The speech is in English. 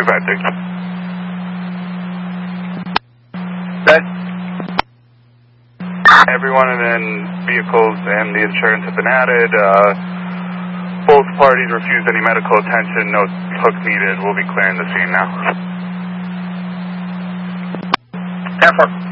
25, thank you. That everyone in vehicles and the insurance have been added. Both parties refused any medical attention. No hook needed. We'll be clearing the scene now. Airport.